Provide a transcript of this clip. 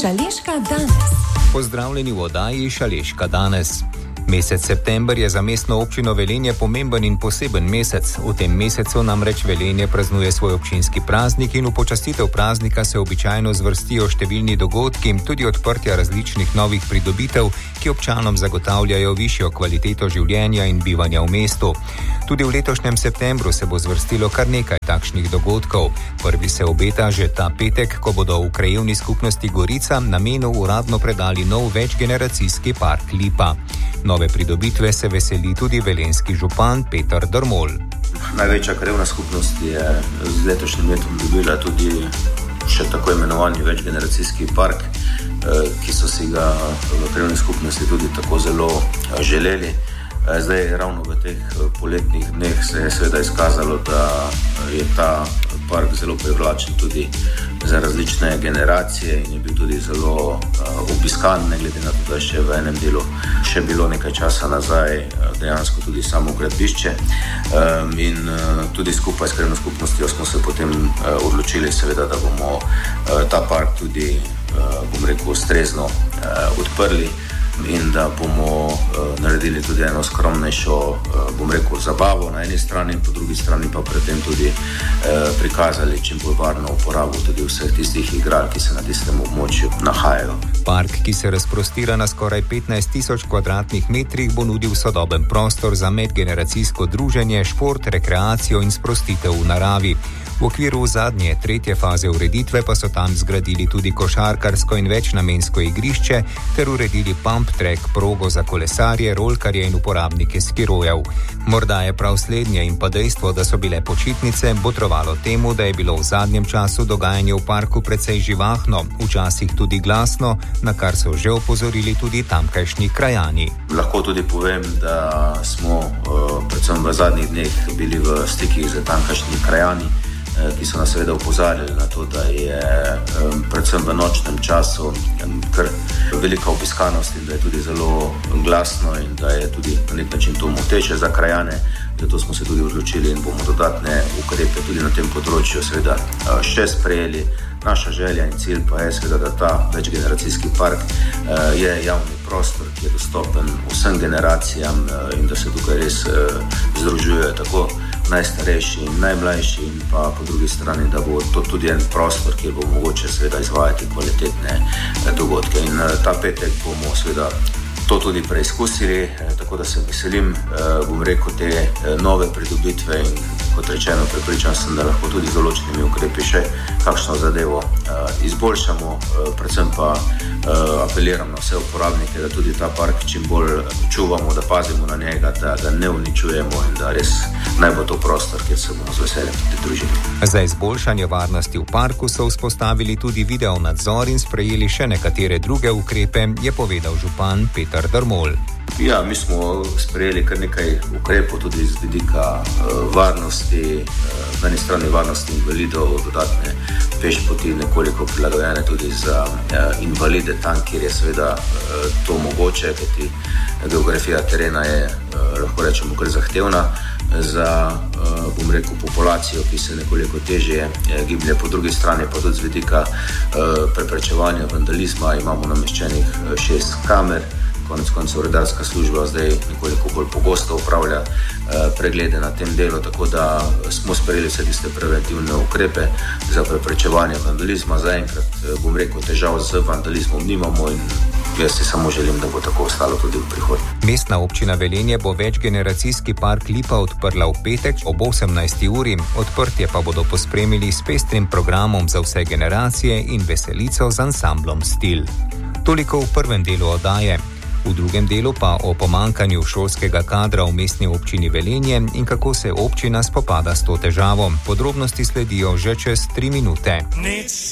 Šaleška danes. Pozdravljeni v oddaji Šaleška danes. Mesec september je za mestno občino Velenje pomemben in poseben mesec. V tem mesecu namreč Velenje praznuje svoj občinski praznik in v počastitev praznika se običajno zvrstijo številni dogodki, tudi odprtja različnih novih pridobitev, ki občanom zagotavljajo višjo kvaliteto življenja in bivanja v mestu. Tudi v letošnjem septembru se bo zvrstilo kar nekaj takšnih dogodkov. Prvi se obeta že ta petek, ko bodo v krajevni skupnosti Gorica namenu uradno predali nov večgeneracijski park Lipa. Nove pridobitve se veseli tudi velenjski župan Peter Drmol. Največja krajevna skupnost je z letošnjim letom dobila tudi še tako imenovani večgeneracijski park, ki so si ga v krajevni skupnosti tudi tako zelo želeli. Zdaj ravno v teh poletnih dneh se je seveda izkazalo, da je ta park zelo privlačen tudi za različne generacije in je bil tudi zelo obiskan, ne glede na to, da še v enem delu še bilo nekaj časa nazaj dejansko tudi samo gradbišče. In tudi skupaj s krajevno skupnostjo smo se potem odločili seveda, da bomo ta park tudi, ustrezno odprli in da bomo naredili tudi eno skromnejšo, zabavo na eni strani, po drugi strani pa predtem tudi prikazali čim bolj varno uporabo tudi vseh tistih igral, ki se na tistem območju nahajajo. Park, ki se razprostira na skoraj 15.000 kvadratnih metrih, bo nudil sodoben prostor za medgeneracijsko druženje, šport, rekreacijo in sprostitev v naravi. V okviru zadnje, tretje faze ureditve pa so tam zgradili tudi košarkarsko in večnamensko igrišče ter uredili pump track, progo za kolesarje, rolkarje in uporabnike skirojev. Morda je prav slednje in pa dejstvo, da so bile počitnice, botrovalo temu, da je bilo v zadnjem času dogajanje v parku precej živahno, včasih tudi glasno, na kar so že opozorili tudi tamkajšnji krajani. Lahko tudi povem, da smo predvsem v zadnjih dneh bili v stikih z tamkajšnjimi krajani, ki so nas seveda opozarjali na to, da je predvsem v nočnem času kar velika obiskanost in da je tudi zelo glasno in da je tudi na nek način to moteče za krajane. Zato smo se tudi odločili in bomo dodatne ukrepe tudi na tem področju seveda še sprejeli. Naša želja in cilj pa je seveda, da ta večgeneracijski park je javni prostor, ki je dostopen vsem generacijam in da se tukaj res združujejo tako najstarejši in najmlajši in pa po drugi strani, da bo to tudi en prostor, kjer bo mogoče seveda izvajati kvalitetne dogodke. In ta petek bomo seveda to tudi preizkusili, tako da se veselim, te nove pridobitve in kot rečeno, prepričan sem, da lahko tudi z določenimi ukrepi še kakšno zadevo izboljšamo, predvsem pa apeliram na vse uporabnike, da tudi ta park čim bolj čuvamo, da pazimo na njega, da ga ne uničujemo in da res naj bo to prostor, kjer se bomo z veseljem tudi družili. Za izboljšanje varnosti v parku so vzpostavili tudi video nadzor in sprejeli še nekatere druge ukrepe, je povedal župan Peter Drmol. Ja, mi smo sprejeli kar nekaj ukrepov tudi z vidika varnosti, na eni strani varnosti invalidov, dodatne pešpoti nekoliko prilagojene tudi za invalide tam, kjer je seveda to mogoče, kajti geografija terena je, lahko rečemo, kar zahtevna za, populacijo, ki se nekoliko težje giblje. Po drugi strani pa tudi z vidika preprečevanja vandalizma imamo nameščenih 6 kamer. Konec koncev redarska služba zdaj nekoliko bolj pogosto upravlja preglede na tem delu, tako da smo sprejeli vse tiste preventivne ukrepe za preprečevanje vandalizma. Zaenkrat, težav z vandalizmom nimamo in jaz si samo želim, da bo tako ostalo tudi v prihodnje. Mestna občina Velenje bo večgeneracijski park Lipa odprla v petek ob 18. uri, odprtje pa bodo pospremili s pestrim programom za vse generacije in veselico z ansamblom Stil. Toliko v prvem delu oddaje. V drugem delu pa o pomankanju šolskega kadra v mestni občini Velenje in kako se občina spopada s to težavo. Podrobnosti sledijo že čez 3 minute. Nič